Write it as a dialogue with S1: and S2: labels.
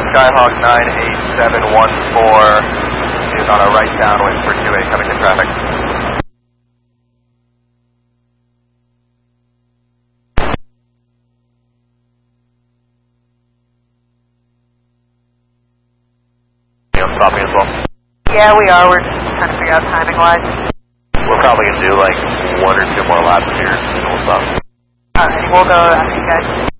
S1: Skyhawk 98714 is on a right downwind for 28 coming to traffic. Stopping as well.
S2: Yeah, we are. We're just trying to figure out timing-wise.
S1: We're probably going to do like 1 or 2 more laps here, and we'll stop.
S2: Alright, we'll go after you guys.